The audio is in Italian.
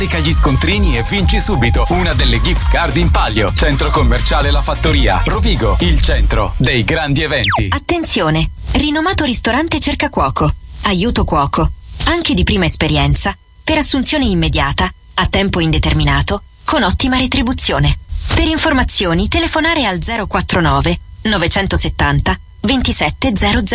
Carica gli scontrini e vinci subito una delle gift card in palio. Centro commerciale La Fattoria, Rovigo, il centro dei grandi eventi. Attenzione! Rinomato ristorante cerca cuoco. Aiuto cuoco. Anche di prima esperienza. Per assunzione immediata, a tempo indeterminato, con ottima retribuzione. Per informazioni telefonare al 049 970 2700.